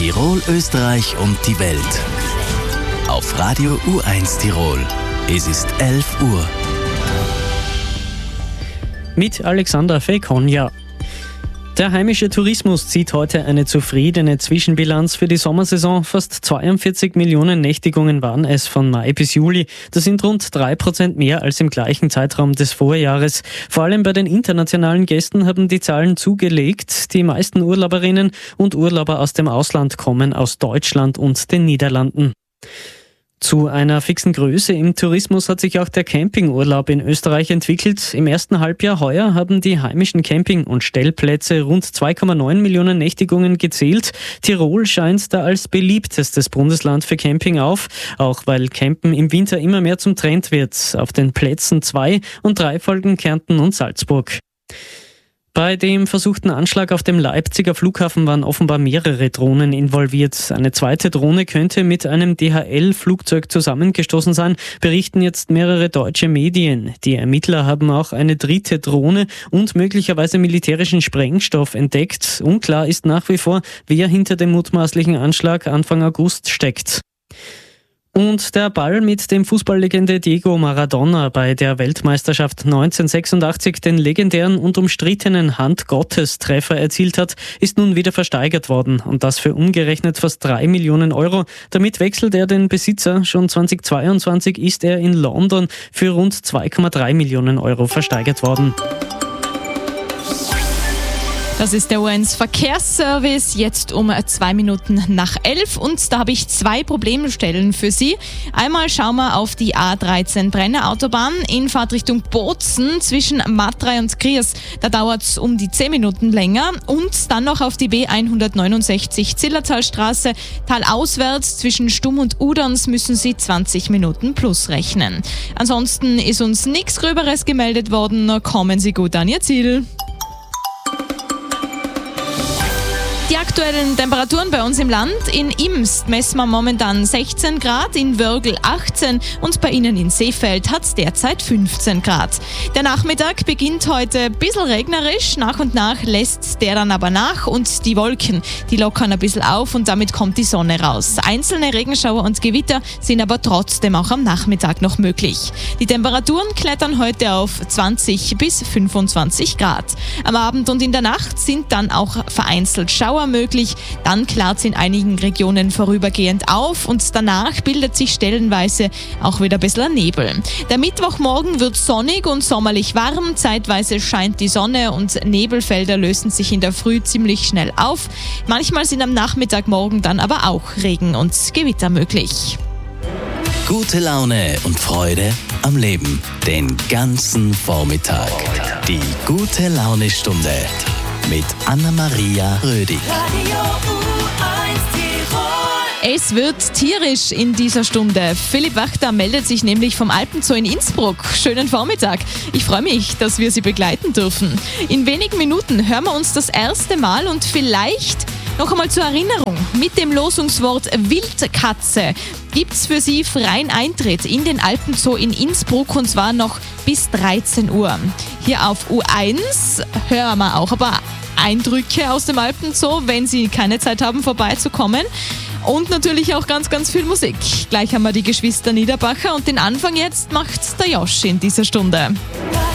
Tirol, Österreich und die Welt. Auf Radio U1 Tirol. Es ist 11 Uhr. Mit Alexander Fekonja. Der heimische Tourismus zieht heute eine zufriedene Zwischenbilanz für die Sommersaison. Fast 42 Millionen Nächtigungen waren es von Mai bis Juli. Das sind rund 3% mehr als im gleichen Zeitraum des Vorjahres. Vor allem bei den internationalen Gästen haben die Zahlen zugelegt. Die meisten Urlauberinnen und Urlauber aus dem Ausland kommen aus Deutschland und den Niederlanden. Zu einer fixen Größe im Tourismus hat sich auch der Campingurlaub in Österreich entwickelt. Im ersten Halbjahr heuer haben die heimischen Camping- und Stellplätze rund 2,9 Millionen Nächtigungen gezählt. Tirol scheint da als beliebtestes Bundesland für Camping auf, auch weil Campen im Winter immer mehr zum Trend wird. Auf den Plätzen 2 und 3 folgen Kärnten und Salzburg. Bei dem versuchten Anschlag auf dem Leipziger Flughafen waren offenbar mehrere Drohnen involviert. Eine zweite Drohne könnte mit einem DHL-Flugzeug zusammengestoßen sein, berichten jetzt mehrere deutsche Medien. Die Ermittler haben auch eine dritte Drohne und möglicherweise militärischen Sprengstoff entdeckt. Unklar ist nach wie vor, wer hinter dem mutmaßlichen Anschlag Anfang August steckt. Und der Ball, mit dem Fußballlegende Diego Maradona bei der Weltmeisterschaft 1986 den legendären und umstrittenen Hand-Gottes-Treffer erzielt hat, ist nun wieder versteigert worden. Und das für umgerechnet fast 3 Millionen Euro. Damit wechselt er den Besitzer. Schon 2022 ist er in London für rund 2,3 Millionen Euro versteigert worden. Das ist der U1 Verkehrsservice, jetzt um 2 Minuten nach 11 und da habe ich 2 Problemstellen für Sie. Einmal schauen wir auf die A13 Brenner Autobahn in Fahrtrichtung Bozen zwischen Matrei und Kriers. Da dauert es um die 10 Minuten länger und dann noch auf die B169 Zillertalstraße talauswärts zwischen Stumm und Uderns müssen Sie 20 Minuten plus rechnen. Ansonsten ist uns nichts Gröberes gemeldet worden. Kommen Sie gut an Ihr Ziel. Die aktuellen Temperaturen bei uns im Land. In Imst messen wir momentan 16 Grad, in Wörgl 18 und bei Ihnen in Seefeld hat es derzeit 15 Grad. Der Nachmittag beginnt heute ein bisschen regnerisch, nach und nach lässt der dann aber nach und die Wolken, die lockern ein bisschen auf und damit kommt die Sonne raus. Einzelne Regenschauer und Gewitter sind aber trotzdem auch am Nachmittag noch möglich. Die Temperaturen klettern heute auf 20 bis 25 Grad. Am Abend und in der Nacht sind dann auch vereinzelt Schauer möglich, dann klart es in einigen Regionen vorübergehend auf und danach bildet sich stellenweise auch wieder ein bisschen Nebel. Der Mittwochmorgen wird sonnig und sommerlich warm, zeitweise scheint die Sonne und Nebelfelder lösen sich in der Früh ziemlich schnell auf. Manchmal sind am Nachmittagmorgen dann aber auch Regen und Gewitter möglich. Gute Laune und Freude am Leben. Den ganzen Vormittag. Die gute Laune-Stunde mit Anna-Maria Rödig. Es wird tierisch in dieser Stunde. Philipp Wachter meldet sich nämlich vom Alpenzoo in Innsbruck. Schönen Vormittag. Ich freue mich, dass wir Sie begleiten dürfen. In wenigen Minuten hören wir uns das erste Mal und vielleicht noch einmal zur Erinnerung, mit dem Losungswort Wildkatze gibt es für Sie freien Eintritt in den Alpenzoo in Innsbruck und zwar noch bis 13 Uhr. Hier auf U1 hören wir auch aber Eindrücke aus dem Alpenzoo, wenn Sie keine Zeit haben, vorbeizukommen. Und natürlich auch ganz, ganz viel Musik. Gleich haben wir die Geschwister Niederbacher und den Anfang jetzt macht der Josch in dieser Stunde.